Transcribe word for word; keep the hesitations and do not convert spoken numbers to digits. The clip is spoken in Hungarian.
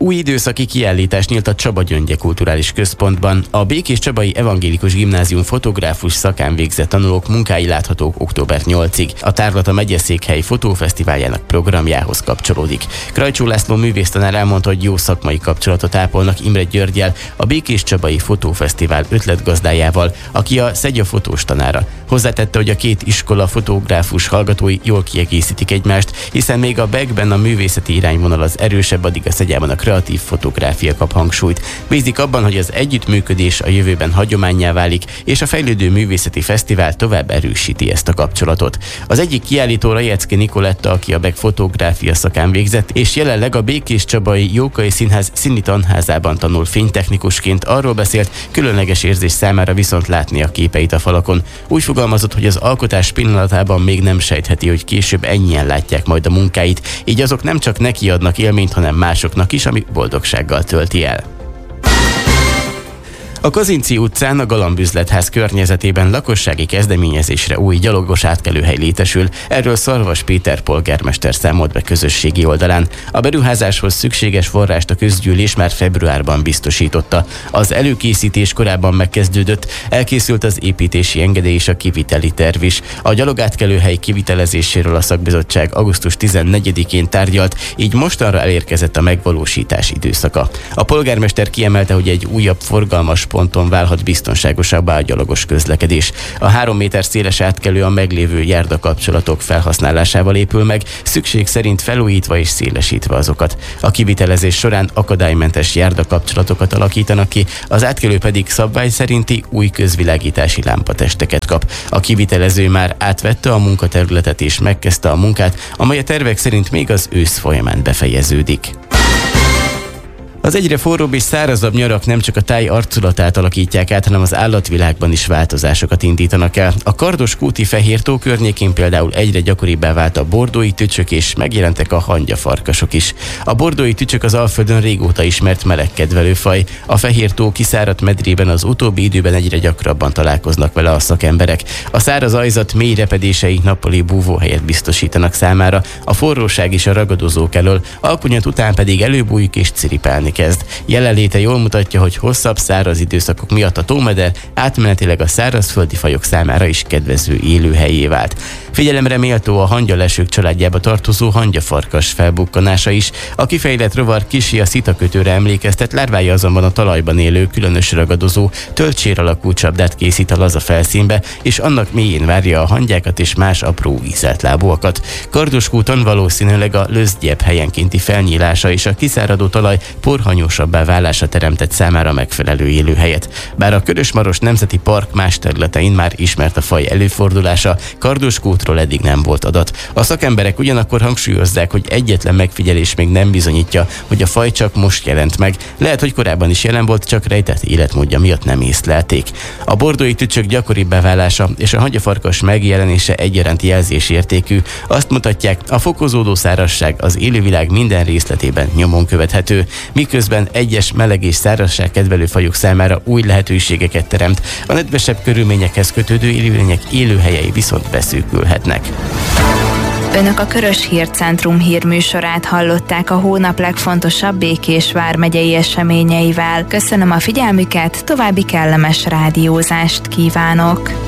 Új időszaki kiállítás nyílt a Csaba Gyöngye Kulturális Központban. A Békéscsabai Evangélikus Gimnázium fotográfus szakán végzett tanulók munkái láthatók október nyolcadikáig. A tárlat a megyeszékhely fotófesztiváljának programjához kapcsolódik. Krajcsó László művésztanár elmondta, hogy jó szakmai kapcsolatot ápolnak Imre Györggyel, a Békéscsabai Fotófesztivál ötletgazdájával, aki a Szegya fotós tanára. Hozzátette, hogy a két iskola fotográfus hallgatói jól kiegészítik egymást, hiszen még a Bekben a művészeti irányvonal az erősebb, addig a Szegyában a kreatív fotográfia kap hangsúlyt. Bízik abban, hogy az együttműködés a jövőben hagyománnyá válik, és a fejlődő művészeti fesztivál tovább erősíti ezt a kapcsolatot. Az egyik kiállító Rajecki Nikoletta, aki a Bek fotográfia szakán végzett, és jelenleg a Békéscsabai Jókai Színház színi tanházában tanul fénytechnikusként, arról beszélt, különleges érzés számára viszont látni a képeit a falakon. Úgy fogalmazott, hogy az alkotás pillanatában még nem sejtheti, hogy később ennyien látják majd a munkáit, így azok nem csak neki adnak élményt, hanem másoknak is, ami boldogsággal tölti el. A Kazinczy utcán a Galambüzletház környezetében lakossági kezdeményezésre új gyalogos átkelőhely létesül, erről Szarvas Péter polgármester számolt be közösségi oldalán. A beruházáshoz szükséges forrást a közgyűlés már februárban biztosította. Az előkészítés korábban megkezdődött, elkészült az építési engedély és a kiviteli terv is. A gyalogátkelőhely kivitelezéséről a szakbizottság augusztus tizennegyedikén tárgyalt, így mostanra elérkezett a megvalósítás időszaka. A polgármester kiemelte, hogy egy újabb forgalmas ponton válhat biztonságosabbá a gyalogos közlekedés. A három méter széles átkelő a meglévő járdakapcsolatok felhasználásával épül meg, szükség szerint felújítva és szélesítve azokat. A kivitelezés során akadálymentes járdakapcsolatokat alakítanak ki, az átkelő pedig szabvány szerinti új közvilágítási lámpatesteket kap. A kivitelező már átvette a munkaterületet és megkezdte a munkát, amely a tervek szerint még az ősz folyamán befejeződik. Az egyre forróbb és szárazabb nyarak nem csak a táj arculatát alakítják át, hanem az állatvilágban is változásokat indítanak el. A Kardos-kúti Fehértó környékén például egyre gyakoribbá vált a bordói tücsök, és megjelentek a hangyafarkasok is. A bordói tücsök az Alföldön régóta ismert melegkedvelő faj. A Fehértó kiszáradt medrében az utóbbi időben egyre gyakrabban találkoznak vele a szakemberek. A száraz aljzat mély repedései nappali búvóhelyet biztosítanak számára, a forróság és a ragadozók elől, alkonyat után pedig előbújik és ciripálni kezd. Jelenléte jól mutatja, hogy hosszabb száraz időszakok miatt a tómeder átmenetileg a szárazföldi fajok számára is kedvező élőhelyé vált. Figyelemre méltó a hangyalesők családjába tartozó hangyafarkas felbukkanása is. A kifejlett rovar kisi a szitakötőre emlékeztet, lárvája azonban a talajban élő különös ragadozó, tölcsér alakú csapdát készít a laza felszínbe, és annak mélyén várja a hangyákat és más apró ízeltlábúakat. Kardos-kúton valószínűleg a löszgyebb helyenkénti felnyílása és a kiszáradó talaj porhanyósabbá válása teremtett számára megfelelő élőhelyet. Bár a Körös-Maros Nemzeti Park más területein már ismert a faj előfordulása, Kardos-kútról eddig nem volt adat. A szakemberek ugyanakkor hangsúlyozzák, hogy egyetlen megfigyelés még nem bizonyítja, hogy a faj csak most jelent meg. Lehet, hogy korábban is jelen volt, csak rejtett életmódja miatt nem észlelték. A bordói tücsök gyakoribbá válása és a hangyafarkas megjelenése egyaránt jelzésértékű. Azt mutatják, a fokozódó szárazság az élővilág minden részletében nyomon követhető, miközben egyes meleg és szárazság kedvelő fajok számára új lehetőségeket teremt, a nedvesebb körülményekhez kötődő élőlények élőhelyei viszont beszűkülhetnek. Önök a Körös Hírcentrum hírműsorát hallották a hónap legfontosabb Békés vármegyei eseményeivel. Köszönöm a figyelmüket, további kellemes rádiózást kívánok!